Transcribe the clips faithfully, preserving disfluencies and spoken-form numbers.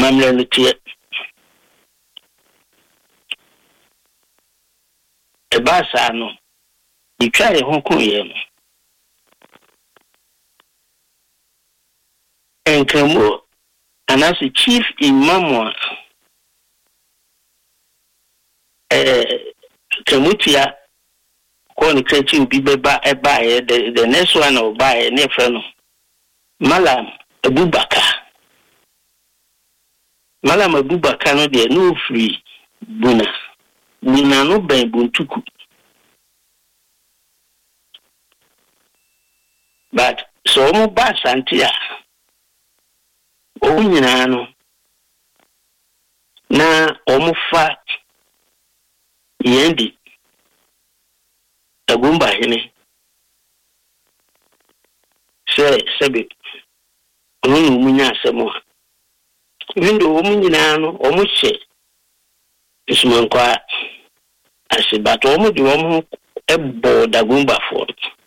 amamle no tie e ba sa no itwa ye ho kun ye no enkremo anasi chief imam eh kemutia ko ni krechi ubi beba eba ye the, the next one o ba ye ne fe no Malam Abubakar Malam Abubakar no de no free buna buna no ben buntuku but so mo ba santia o nyina no na omufa yendi agumba hene se sebe onu munya asemo windo o munyina no o mu hye isumankwa asibato o mu di o mu ebo dagumba for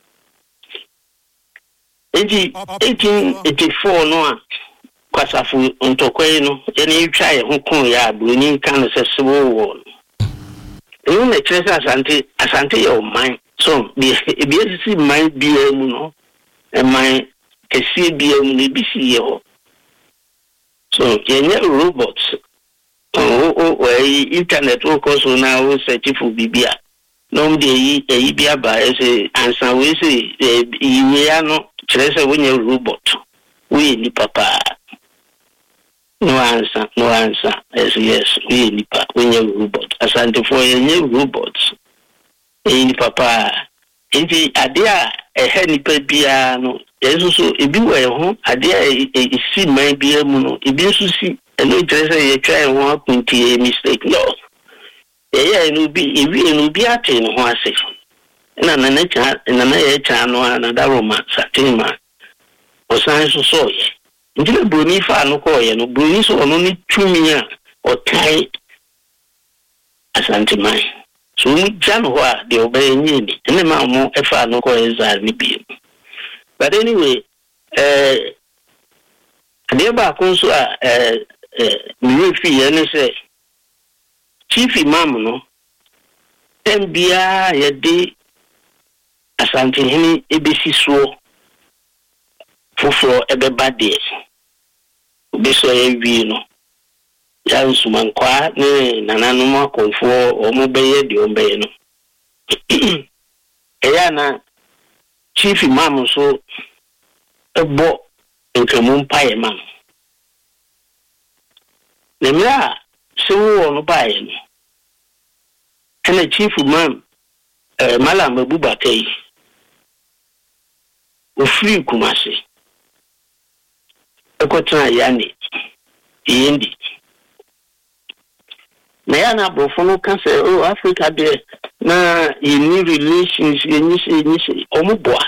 eji eighteen eighty-four no a kwasafu ntokwe no ene itwa ye ho kun ya abroni kan se sebo wo no na chese asante asante ye o man so bi bi esi man bi emu no e man kesi bi emu ne bi si ye ho so yenye robots o o e internet o ko so na o search for bibia no de yi e bi aba ese ansa we se yi ya no chese wonye robot we ni papa no answer no answer yes yes we ni papa wonye robot asante for yenye robots e ni papa enti ade a ehe ni pa bia no yesu so ebi we ho ade a isi man bia mu no ebi so si eno chese ye twa ho akunti mistake no eh no bi ewi no bi ate no ho ase na na na cha na na ye cha no na da roma satima o san so so ye ndile broni fa no ko ye no broni so no ni tumi a o tai asante mai so mu jano ho a de obey nyini ene ma mo e fa no ko ye za ni bi but anyway eh de ba ko so a eh mi fi ye ne se chief imam no embia ye de asante hini ebesi so foforo ebeba de obeso ye wi no ya nsumankwa ne nananu makonfo o mo beye de o beye no eya na chief imam so ebo nkamu mpaye man nemra sewo no baye no ene chief imam eh Malam Abubakar ofri Kumasi ekotana yani yendi na yana brofono kan say oh Africa there na any relations any say any say omuboa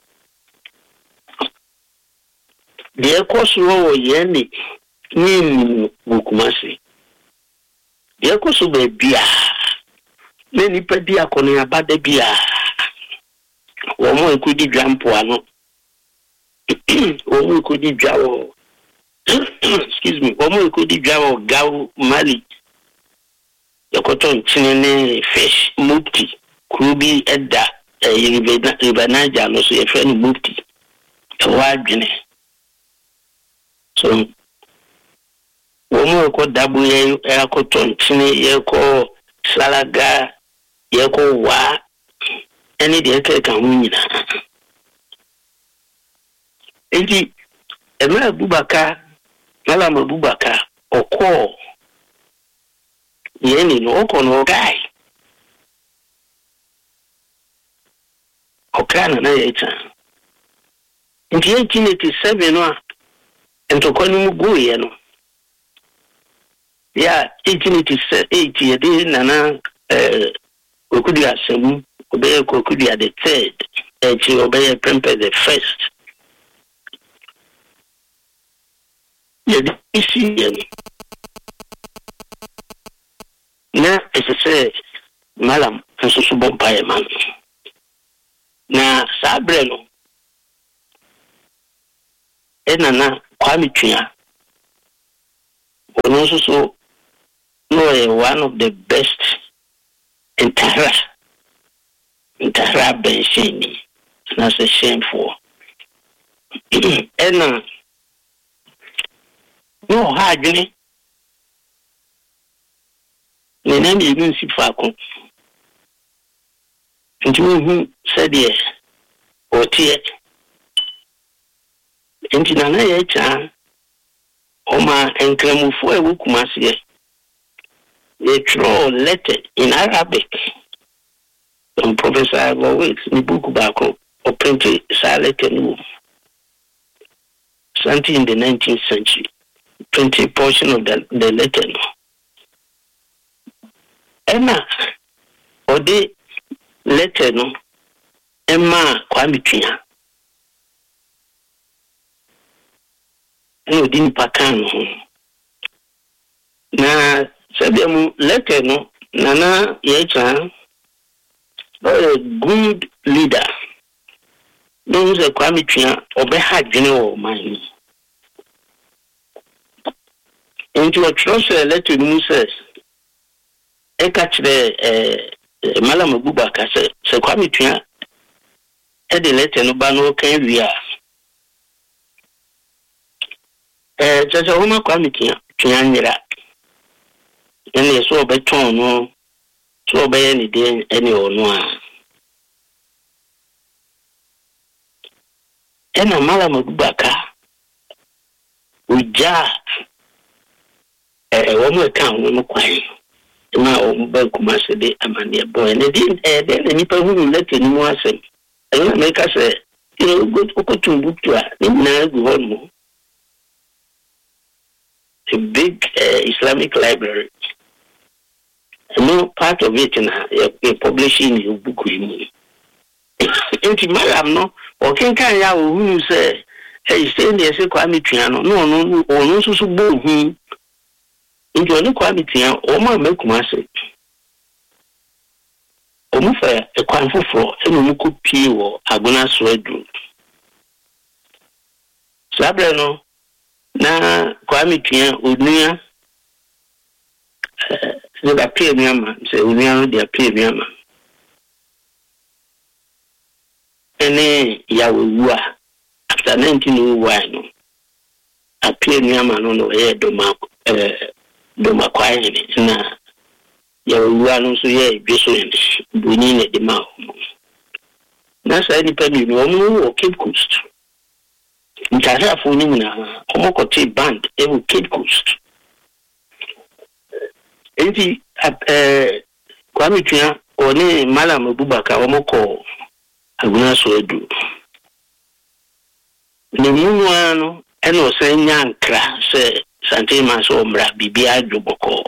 de ekosuro yeni ni Kumasi de ekoso be bia na nipa di akoni abade bia wo mo ekudi dwampo ano wo mo ekudi dwawo excuse me wo mo ekudi dwawo gaw Mali yakoto nchinene fish mufti kubi edda yiribena ribana jalo so ye fe ni mufti wa dwene so wo mo ko dabu ye yakoto nchine ye ko salaga yeko wa eni de ke kan nyina enti Emma Abubakar Malam Abubakar oko yeni no oko no guy okana na yeta enti eighteen eighty-seven no entokoni mugu ye no ya eighteen eighty-eight ye de nana eh okudi asemu obeye okudi at the third echi obeye Prempeh the first ye de isi ye na ese Malam nsusu bomba ye man na sabre no enana Kwame Tua And also, so, no, one of the best in Tara, in Tara Benshini, and that's a shame for. And uh, no, hardly. The name is Lucy Falcon. And you who said yes, or tear. And in another time, Oma and Clemufu, a Wukumasia. They throw a letter in Arabic from Professor Agawit, in the book back or printed silent and move. Something in the nineteenth century, printed portion of the, the letter. Emma, or the letter, no, Emma Kwamitia. No, didn't pacan. Now, Sabiamu letter, no, Nana Yacha, a good leader. No, the Kwamitia, or Beha General, mine. Into a trust letter, who says, I catch the Malam Bubaka, said, Kwamitia, had the letter no bano can we are. Eh, just a woman Kwamitia, Tianira. And they saw beton, no, so by any day, any or no. And a Malam Bubaka, with jar a woman can't win quite. My own Bankumasa de Amania boy, and they didn't add any people who let you know. I say, I don't make us say, you know, go to Buktua, now go on more. A big uh, Islamic library. No part of it in a publishing your book with me. Into Madam, no, or can carry out who say, hey, stay there, say, Kwame Piano, no, no, or no, so boo him. Into a new quality, or my milk master. Omufa, a quine for four, and a muku pio, a gonna sweat. Sabrano. Na Kwame Tia Unia the appear Yama, say Unia the appear Yama. Any Yahoo after nineteen oh one appear Yama no no air Doma Doma Quine na Yahoo no so ye Bishop Bunine de Mao. Nasa any penny no or Cape Coast. Ntaza funi na omokote band ewu Cape Coast. Enti eh Kwame Tua oni Malam Bubaka omoko aguna so edu. Ni munu ano eno se nyankra se santema so mra bibia dwoboko.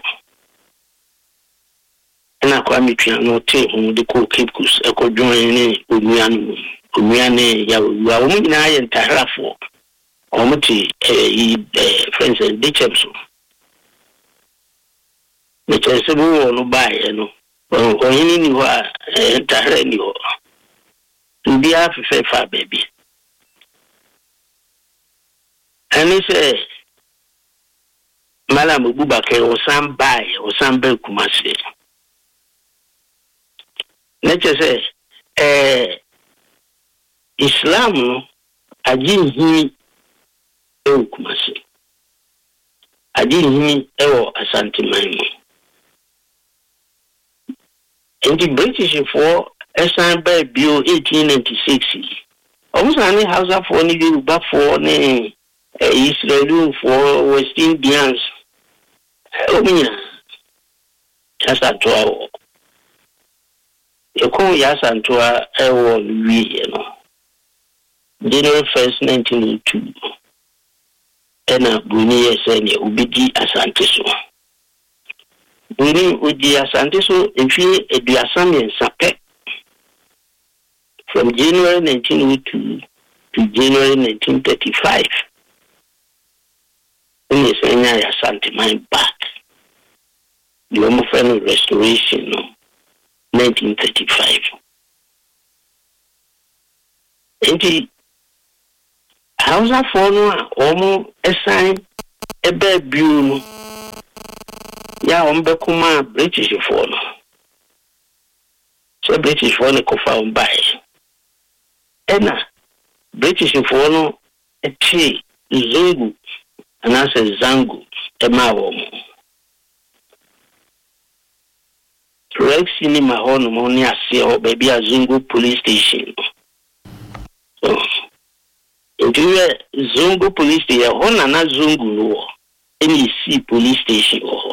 Na Kwame Tua no te hu de ko Cape Coast e ko join ni onuanu onuane ya wa omu nyina ye ntahrafo. Omuti eh friends and ditches. The Chesbu no buy no. Or any wa entirely to be half a fair baby. And he say Malam Bubaka or some buy or some Belkumasi. Let's say eh Islam no ajin hi Kumasi. I didn't mean ever Asante Mani. And the British for S N B Bill eighteen ninety-six. Almost any house of one you back for Israel for West Indians. Oh, me. Just a draw. You call Yasantua Ewo Louis, you know. January first, nineteen oh two. Ena Buni Esene Ubidi Asante so. Buni Udi Asante so efi eduasam en sape. From January nineteen oh two to January nineteen thirty-five. Uni Esene Asante mine back. The Omofeno restoration no nineteen thirty-five. Enti Hausa for no omo assign ebe biu no ya ombekuma British for no so British for no kofa umbai ena British for no echi zungu anase zangu emawo Rex cinema hono moni asie o baby azungu police station so ndiwe zungu police station hona na zungu no eni si police station